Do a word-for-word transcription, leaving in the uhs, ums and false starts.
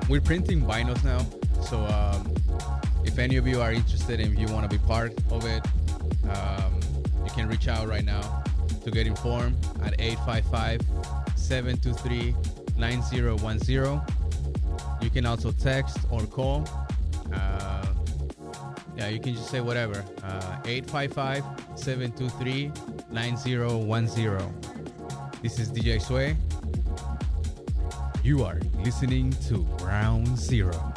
we're printing vinyls now. So um, if any of you are interested and if you want to be part of it, um, you can reach out right now to get informed at eight five five, seven two three, nine zero one zero. You can also text or call. Uh, yeah, you can just say whatever. Uh, eight five five, seven two three, nine zero one zero. This is D J Sway. You are listening to Ground Zero.